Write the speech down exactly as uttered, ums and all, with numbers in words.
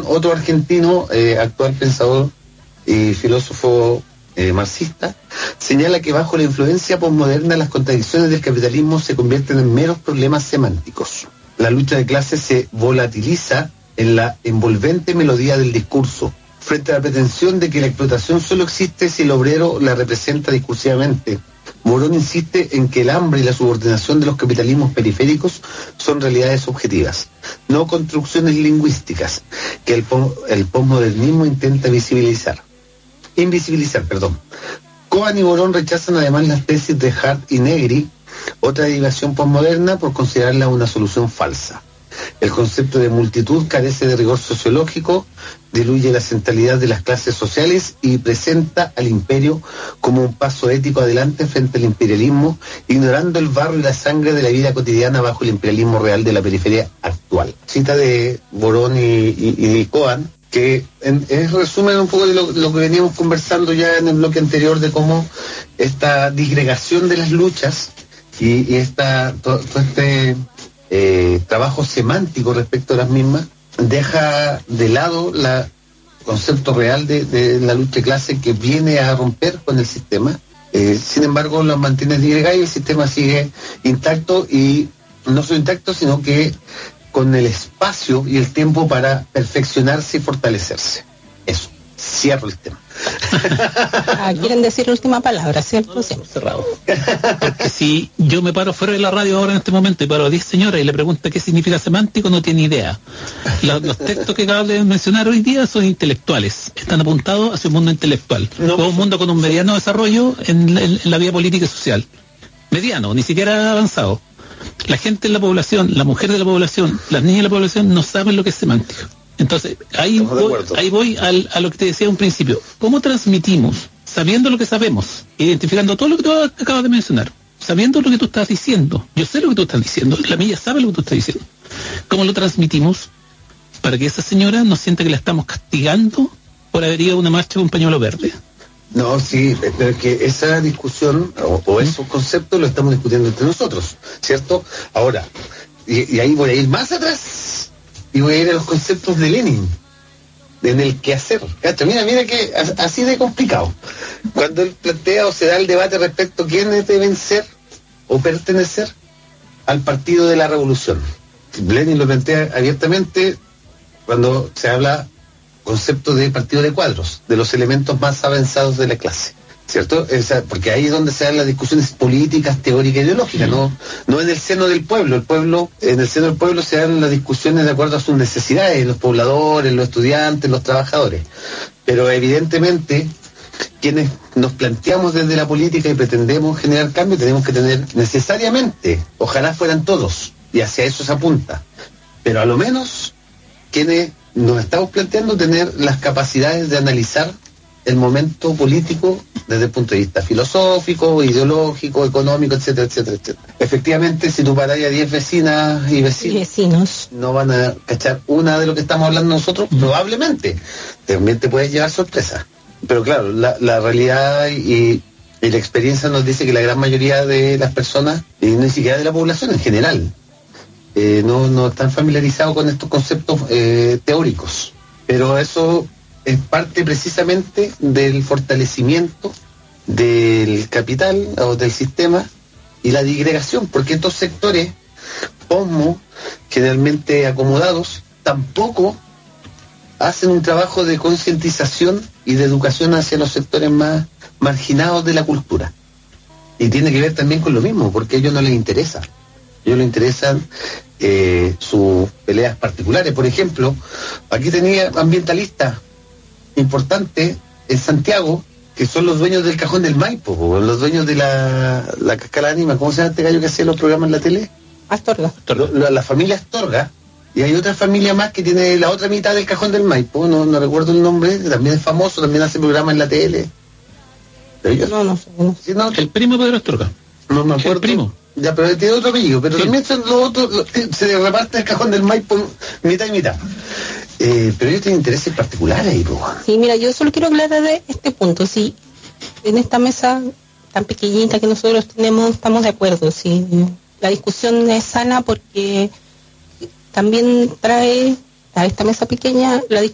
otro argentino, eh, actual pensador y filósofo eh, marxista, señala que bajo la influencia posmoderna las contradicciones del capitalismo se convierten en meros problemas semánticos. La lucha de clases se volatiliza en la envolvente melodía del discurso, frente a la pretensión de que la explotación solo existe si el obrero la representa discursivamente. Morón insiste en que el hambre y la subordinación de los capitalismos periféricos son realidades objetivas, no construcciones lingüísticas, que el, el posmodernismo intenta visibilizar. Invisibilizar, perdón. Cohen y Morón rechazan además las tesis de Hart y Negri, otra derivación posmoderna, por considerarla una solución falsa. El concepto de multitud carece de rigor sociológico, diluye la centralidad de las clases sociales y presenta al imperio como un paso ético adelante frente al imperialismo, ignorando el barro y la sangre de la vida cotidiana bajo el imperialismo real de la periferia actual. Cita de Morón y, y, y Cohen, que en, en resumen un poco de lo, lo que veníamos conversando ya en el bloque anterior, de cómo esta disgregación de las luchas y, y esta todo, todo este eh, trabajo semántico respecto a las mismas deja de lado la concepto real de, de la lucha de clase, que viene a romper con el sistema. Eh, sin embargo, los mantiene disgregados y el sistema sigue intacto, y no solo intacto, sino que con el espacio y el tiempo para perfeccionarse y fortalecerse. Eso, cierro el tema. Ah, quieren decir la última palabra, ¿cierto? Sí. Cerrado. Porque si yo me paro fuera de la radio ahora en este momento y paro a diez señoras y le pregunto qué significa semántico, no tiene idea. Los, los textos que acabo de mencionar hoy día son intelectuales, están apuntados hacia un mundo intelectual, no, o un mundo con un mediano desarrollo en, en, en la vida política y social. Mediano, ni siquiera avanzado. La gente en la población, la mujer de la población, las niñas de la población no saben lo que es semántico. Entonces, ahí voy, ahí voy al, a lo que te decía un principio. ¿Cómo transmitimos, sabiendo lo que sabemos, identificando todo lo que tú acabas de mencionar, sabiendo lo que tú estás diciendo? Yo sé lo que tú estás diciendo, la milla sabe lo que tú estás diciendo. ¿Cómo lo transmitimos para que esa señora no sienta que la estamos castigando por haber ido a una marcha con un pañuelo verde? No, sí, pero es que esa discusión o, o esos conceptos lo estamos discutiendo entre nosotros, ¿cierto? Ahora, y, y ahí voy a ir más atrás y voy a ir a los conceptos de Lenin, en el quehacer. ¿Cacha? Mira, mira que así de complicado. Cuando él plantea o se da el debate respecto a quiénes deben ser o pertenecer al partido de la revolución. Lenin lo plantea abiertamente cuando se habla concepto de partido de cuadros, de los elementos más avanzados de la clase, ¿cierto? Esa, porque ahí es donde se dan las discusiones políticas, teóricas, ideológicas, no, no en el seno del pueblo. El pueblo, en el seno del pueblo se dan las discusiones de acuerdo a sus necesidades, los pobladores, los estudiantes, los trabajadores. Pero evidentemente, quienes nos planteamos desde la política y pretendemos generar cambio, tenemos que tener necesariamente, ojalá fueran todos, y hacia eso se apunta, pero a lo menos quienes nos estamos planteando tener las capacidades de analizar el momento político desde el punto de vista filosófico, ideológico, económico, etcétera, etcétera, etcétera. Efectivamente, si tú paras a diez vecinas y vecinos, y vecinos, no van a cachar una de lo que estamos hablando nosotros, mm. probablemente. También te puedes llevar sorpresa. Pero claro, la, la realidad y, y la experiencia nos dice que la gran mayoría de las personas, y ni siquiera de la población en general, Eh, no, no están familiarizados con estos conceptos eh, teóricos, pero eso es parte precisamente del fortalecimiento del capital o del sistema y la disgregación, porque estos sectores posmo, generalmente acomodados, tampoco hacen un trabajo de concientización y de educación hacia los sectores más marginados de la cultura, y tiene que ver también con lo mismo, porque a ellos no les interesa. A ellos les interesan eh, sus peleas particulares. Por ejemplo, aquí tenía ambientalistas importantes en Santiago, que son los dueños del Cajón del Maipo, o los dueños de la, la Cascada Anima. ¿Cómo se llama este gallo que hacía los programas en la tele? Astorga. Lo, la, la familia Astorga. Y hay otra familia más que tiene la otra mitad del Cajón del Maipo, no, no recuerdo el nombre, también es famoso, también hace programas en la tele. ¿Ellos? No, no sé. No. ¿Sí, no? El primo de Pedro Astorga. No me acuerdo. El primo. Ya, pero tiene otro apellido, pero sí. También son los otros, los, se reparte el Cajón del Maipo mitad y mitad. Eh, pero ellos tienen intereses particulares ahí, pues. Sí, mira, yo solo quiero aclarar de este punto. Sí, en esta mesa tan pequeñita que nosotros tenemos, estamos de acuerdo. Sí, la discusión es sana porque también trae a esta mesa pequeña la discusión